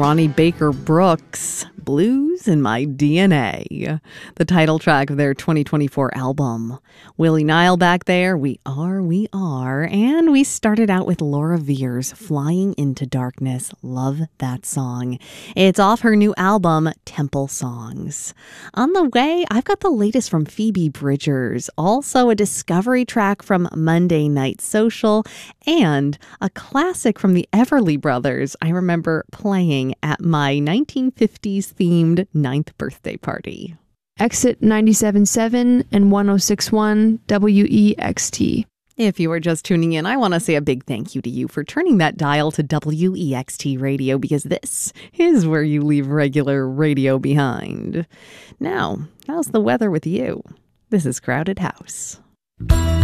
Ronnie Baker Brooks, Blues in My DNA, the title track of their 2024 album. Willie Nile back there, We Are, and we started out with Laura Veirs, Flying into Darkness. Love that song. It's off her new album, Temple Songs. On the way, I've got the latest from Phoebe Bridgers, also a discovery track from Monday Night Social, and a classic from the Everly Brothers I remember playing at my 1950s themed 9th birthday party. Exit 97.7 and 106.1 WEXT. If you are just tuning in, I want to say a big thank you to you for turning that dial to WEXT radio, because this is where you leave regular radio behind. Now, how's the weather with you? This is Crowded House.